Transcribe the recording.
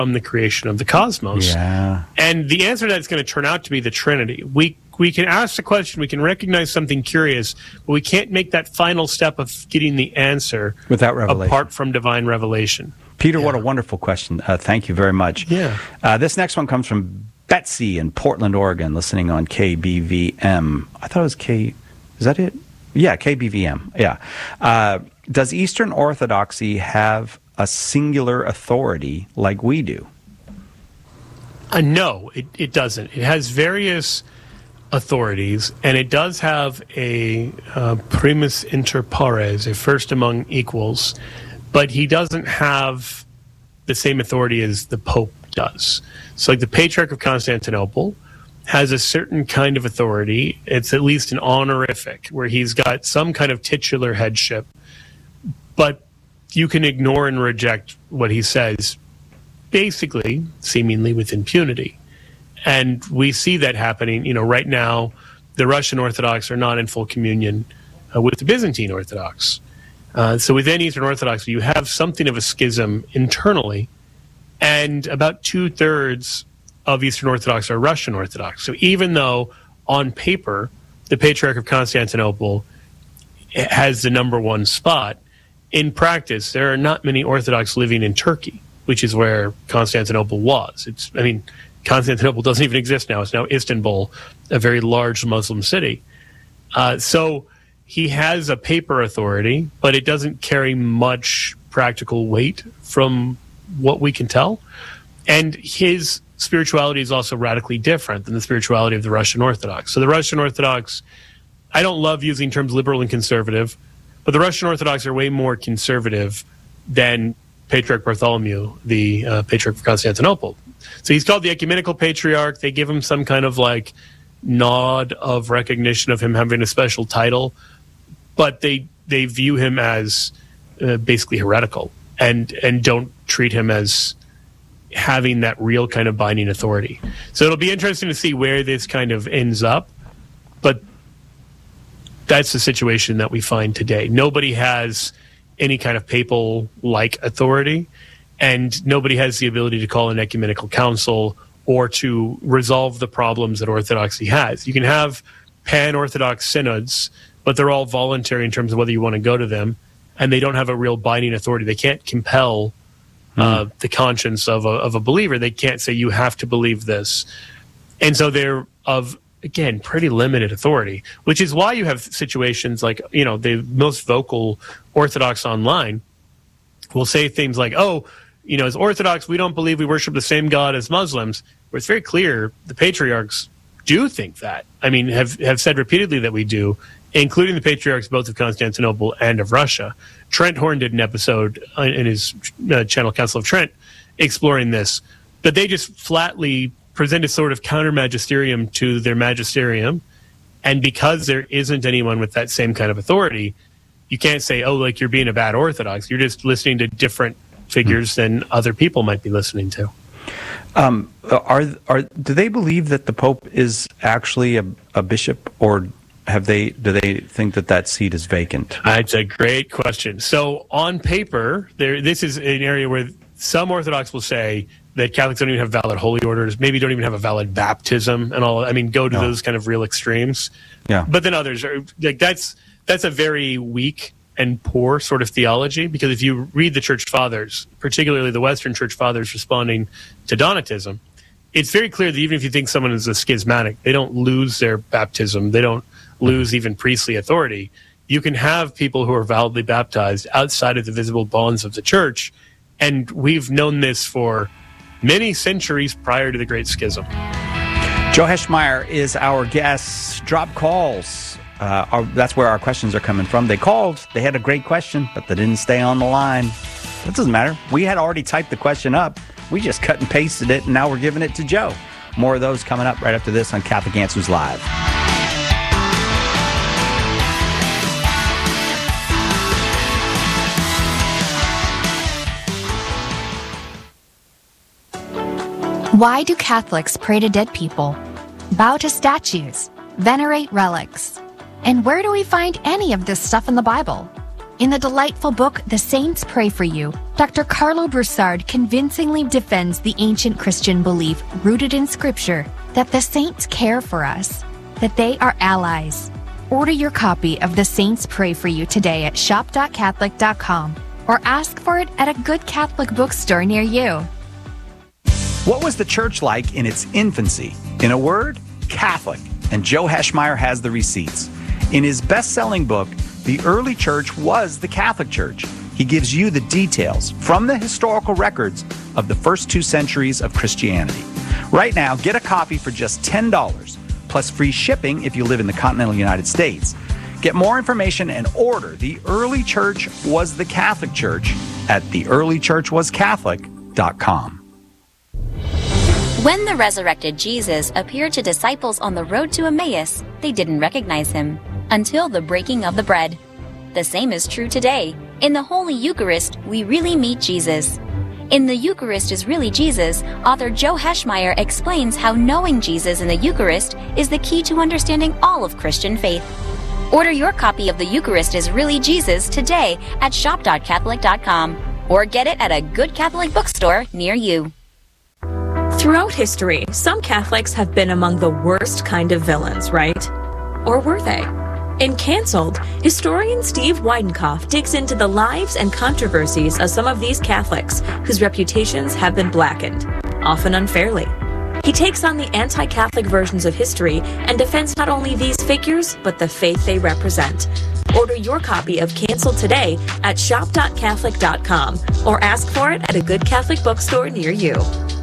from the creation of the cosmos? Yeah. And the answer to that is going to turn out to be the Trinity. We can ask the question, we can recognize something curious, but we can't make that final step of getting the answer without revelation, apart from divine revelation. Peter, what a wonderful question. Thank you very much. Yeah. This next one comes from Betsy in Portland, Oregon, listening on KBVM. I thought it was K... Is that it? Yeah, KBVM. Yeah. Does Eastern Orthodoxy have a singular authority like we do? No, it doesn't. It has various authorities, and it does have a primus inter pares, a first among equals, but he doesn't have the same authority as the Pope does. So like the Patriarch of Constantinople has a certain kind of authority. It's at least an honorific, where he's got some kind of titular headship, but you can ignore and reject what he says, basically, seemingly with impunity. And we see that happening. You know, right now, the Russian Orthodox are not in full communion with the Byzantine Orthodox. So within Eastern Orthodoxy, you have something of a schism internally, and about 2/3 of Eastern Orthodox are Russian Orthodox. So even though on paper the Patriarch of Constantinople has the number one spot, in practice there are not many Orthodox living in Turkey, which is where Constantinople was. Constantinople doesn't even exist now. It's now Istanbul, a very large Muslim city. So he has a paper authority, but it doesn't carry much practical weight from what we can tell. And his spirituality is also radically different than the spirituality of the Russian Orthodox. So the Russian Orthodox, I don't love using terms liberal and conservative, but the Russian Orthodox are way more conservative than Patriarch Bartholomew, the Patriarch of Constantinople. So he's called the Ecumenical Patriarch. They give him some kind of like nod of recognition of him having a special title, but they view him as basically heretical and don't treat him as having that real kind of binding authority. So it'll be interesting to see where this kind of ends up, but that's the situation that we find today. Nobody has any kind of papal-like authority, and nobody has the ability to call an ecumenical council or to resolve the problems that Orthodoxy has. You can have pan-Orthodox synods, but they're all voluntary in terms of whether you want to go to them, and they don't have a real binding authority. They can't compel the conscience of a believer. They can't say, you have to believe this. And so they're of, again, pretty limited authority, which is why you have situations like, you know, the most vocal Orthodox online will say things like, oh, you know, as Orthodox, we don't believe we worship the same God as Muslims, where it's very clear the patriarchs do think that. I mean, have said repeatedly that we do, including the patriarchs both of Constantinople and of Russia. Trent Horn did an episode in his channel, Council of Trent, exploring this. But they just flatly present a sort of counter-magisterium to their magisterium. And because there isn't anyone with that same kind of authority, you can't say, oh, like you're being a bad Orthodox. You're just listening to different figures than other people might be listening to. Do they believe that the Pope is actually a bishop, or do they think that seat is vacant? It's a great question. So on paper, this is an area where some Orthodox will say that Catholics don't even have valid holy orders, maybe don't even have a valid baptism and all. I mean, go to those kind of real extremes. Yeah. But then others are like, that's a very weak and poor sort of theology, because if you read the Church Fathers, particularly the Western Church Fathers responding to Donatism, it's very clear that even if you think someone is a schismatic, they don't lose their baptism, they don't lose even priestly authority. You can have people who are validly baptized outside of the visible bonds of the church, and we've known this for many centuries prior to the Great Schism. Joe Heschmeyer is our guest. Drop calls. That's where our questions are coming from. They called. They had a great question, but they didn't stay on the line. That doesn't matter. We had already typed the question up. We just cut and pasted it, and now we're giving it to Joe. More of those coming up right after this on Catholic Answers Live. Why do Catholics pray to dead people, bow to statues, venerate relics? And where do we find any of this stuff in the Bible? In the delightful book, The Saints Pray For You, Dr. Carlo Broussard convincingly defends the ancient Christian belief rooted in Scripture that the saints care for us, that they are allies. Order your copy of The Saints Pray For You today at shop.catholic.com or ask for it at a good Catholic bookstore near you. What was the church like in its infancy? In a word, Catholic. And Joe Heschmeyer has the receipts. In his best-selling book, The Early Church Was the Catholic Church, he gives you the details from the historical records of the first 2 centuries of Christianity. Right now, get a copy for just $10, plus free shipping if you live in the continental United States. Get more information and order The Early Church Was the Catholic Church at theearlychurchwascatholic.com. When the resurrected Jesus appeared to disciples on the road to Emmaus, they didn't recognize him until the breaking of the bread. The same is true today. In the Holy Eucharist, we really meet Jesus. In The Eucharist is Really Jesus, author Joe Heschmeyer explains how knowing Jesus in the Eucharist is the key to understanding all of Christian faith. Order your copy of The Eucharist is Really Jesus today at shop.catholic.com or get it at a good Catholic bookstore near you. Throughout history, some Catholics have been among the worst kind of villains, right? Or were they? In Cancelled, historian Steve Weidenkopf digs into the lives and controversies of some of these Catholics whose reputations have been blackened, often unfairly. He takes on the anti-Catholic versions of history and defends not only these figures, but the faith they represent. Order your copy of Cancelled today at shop.catholic.com or ask for it at a good Catholic bookstore near you.